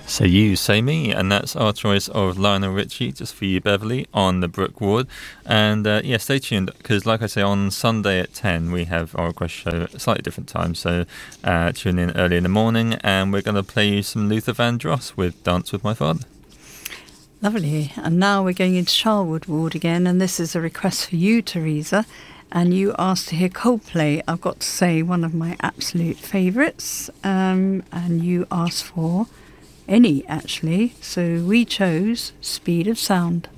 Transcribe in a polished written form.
Say You, Say Me, and that's our choice of Lionel Richie, Just For You, Beverly, on the Brook Ward. And stay tuned, because like I say, on Sunday at 10 we have our request show at a slightly different time, so tune in early in the morning, and we're going to play you some Luther Vandross with Dance With My Father. Lovely. And now we're going into Charlwood Ward again, and this is a request for you, Teresa. And you asked to hear Coldplay. I've got to say, one of my absolute favourites. And you asked for any, actually. So we chose Speed of Sound.